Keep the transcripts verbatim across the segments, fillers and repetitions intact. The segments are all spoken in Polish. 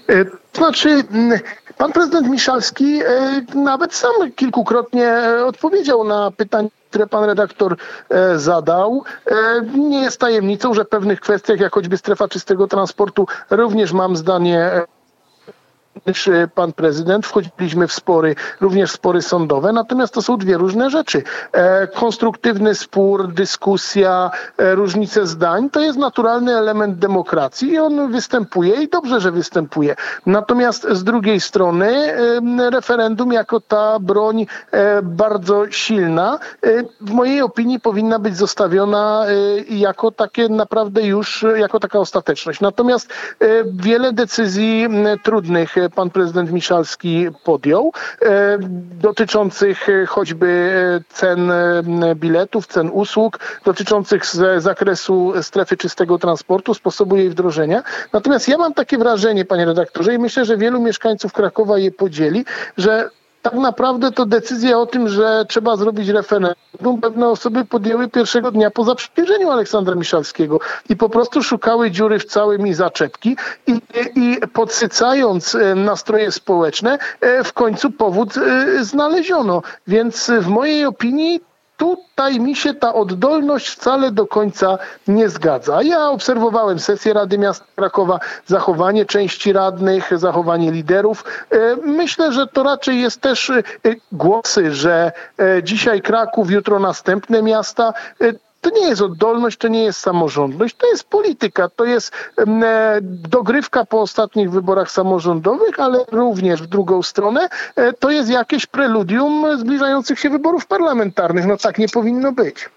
To znaczy, pan prezydent Miszalski nawet sam kilkukrotnie odpowiedział na pytanie, które pan redaktor zadał. Nie jest tajemnicą, że w pewnych kwestiach, jak choćby strefa czystego transportu, również mam zdanie niż pan prezydent. Wchodziliśmy w spory, również spory sądowe, natomiast to są dwie różne rzeczy. E, konstruktywny spór, dyskusja, e, różnice zdań to jest naturalny element demokracji i on występuje i dobrze, że występuje. Natomiast z drugiej strony e, referendum jako ta broń e, bardzo silna e, w mojej opinii powinna być zostawiona e, jako takie naprawdę już, jako taka ostateczność. Natomiast e, wiele decyzji m, trudnych pan prezydent Miszalski podjął, e, dotyczących choćby cen biletów, cen usług, dotyczących z zakresu strefy czystego transportu, sposobu jej wdrożenia. Natomiast ja mam takie wrażenie, panie redaktorze, i myślę, że wielu mieszkańców Krakowa je podzieli, że tak naprawdę to decyzja o tym, że trzeba zrobić referendum, pewne osoby podjęły pierwszego dnia po zaprzeczeniu Aleksandra Miszalskiego i po prostu szukały dziury w całym i zaczepki i, i podsycając nastroje społeczne w końcu powód znaleziono. Więc w mojej opinii tutaj mi się ta oddolność wcale do końca nie zgadza. Ja obserwowałem sesję Rady Miasta Krakowa, zachowanie części radnych, zachowanie liderów. Myślę, że to raczej jest też głosy, że dzisiaj Kraków, jutro następne miasta. To nie jest oddolność, to nie jest samorządność, to jest polityka, to jest e, dogrywka po ostatnich wyborach samorządowych, ale również w drugą stronę e, to jest jakieś preludium zbliżających się wyborów parlamentarnych. No tak nie powinno być.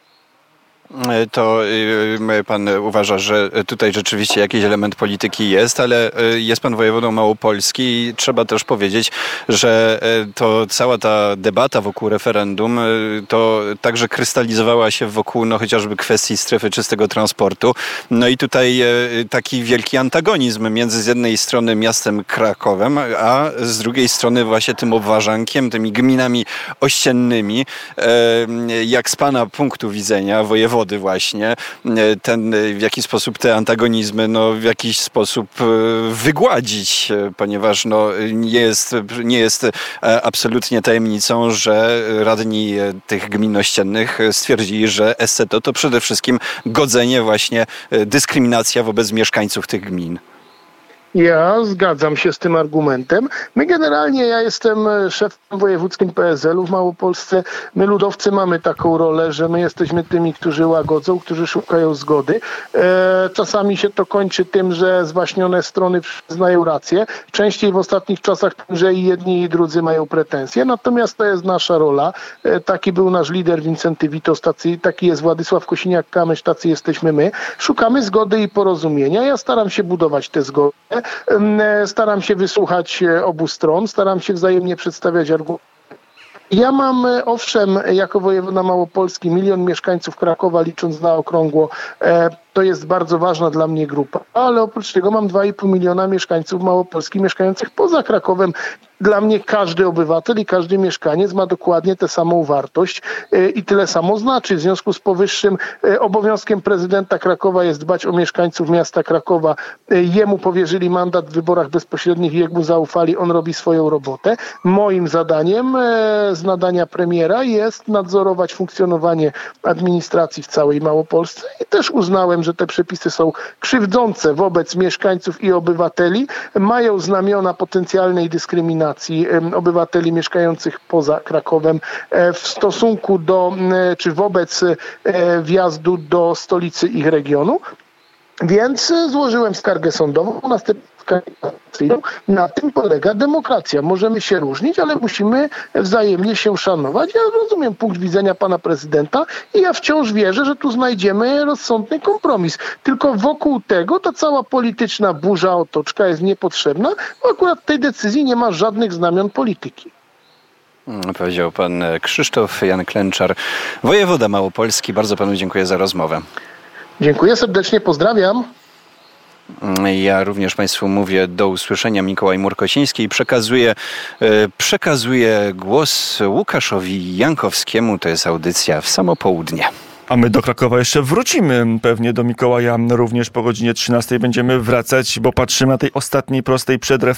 To pan uważa, że tutaj rzeczywiście jakiś element polityki jest, ale jest pan wojewodą Małopolski i trzeba też powiedzieć, że to cała ta debata wokół referendum to także krystalizowała się wokół no chociażby kwestii strefy czystego transportu. No i tutaj taki wielki antagonizm między z jednej strony miastem Krakowem, a z drugiej strony właśnie tym obwarzankiem, tymi gminami ościennymi. Jak z pana punktu widzenia wojewody właśnie, ten, w jaki sposób te antagonizmy no, w jakiś sposób wygładzić, ponieważ no, nie jest, nie jest absolutnie tajemnicą, że radni tych gmin ościennych stwierdzili, że S C to to przede wszystkim godzenie właśnie, dyskryminacja wobec mieszkańców tych gmin. Ja zgadzam się z tym argumentem. My generalnie, ja jestem szefem wojewódzkim P S L u w Małopolsce. My ludowcy mamy taką rolę, że my jesteśmy tymi, którzy łagodzą, którzy szukają zgody. E, czasami się to kończy tym, że zwaśnione strony przyznają rację. Częściej w ostatnich czasach tym, że i jedni i drudzy mają pretensje. Natomiast to jest nasza rola. E, taki był nasz lider Wincenty Witos, tacy, taki jest Władysław Kosiniak-Kamysz, tacy jesteśmy my. Szukamy zgody i porozumienia. Ja staram się budować te zgody. Staram się wysłuchać obu stron, staram się wzajemnie przedstawiać argumenty. Ja mam, owszem, jako wojewoda Małopolski milion mieszkańców Krakowa, licząc na okrągło, to jest bardzo ważna dla mnie grupa, ale oprócz tego mam dwa i pół miliona mieszkańców Małopolski mieszkających poza Krakowem. Dla mnie każdy obywatel i każdy mieszkaniec ma dokładnie tę samą wartość i tyle samo znaczy. W związku z powyższym obowiązkiem prezydenta Krakowa jest dbać o mieszkańców miasta Krakowa. Jemu powierzyli mandat w wyborach bezpośrednich i jak mu zaufali, on robi swoją robotę. Moim zadaniem z nadania premiera jest nadzorować funkcjonowanie administracji w całej Małopolsce i też uznałem, że te przepisy są krzywdzące wobec mieszkańców i obywateli, mają znamiona potencjalnej dyskryminacji obywateli mieszkających poza Krakowem w stosunku do, czy wobec wjazdu do stolicy ich regionu. Więc złożyłem skargę sądową, następnie na tym polega demokracja. Możemy się różnić, ale musimy wzajemnie się szanować. Ja rozumiem punkt widzenia pana prezydenta i ja wciąż wierzę, że tu znajdziemy rozsądny kompromis. Tylko wokół tego ta cała polityczna burza, otoczka jest niepotrzebna, bo akurat w tej decyzji nie ma żadnych znamion polityki. Powiedział pan Krzysztof Jan Klęczar, wojewoda Małopolski. Bardzo panu dziękuję za rozmowę. Dziękuję serdecznie, pozdrawiam. Ja również państwu mówię do usłyszenia. Mikołaj Murkociński i przekazuję, przekazuję głos Łukaszowi Jankowskiemu. To jest audycja w samo południe. A my do Krakowa jeszcze wrócimy. Pewnie do Mikołaja również po godzinie trzynastej będziemy wracać, bo patrzymy na tej ostatniej prostej przed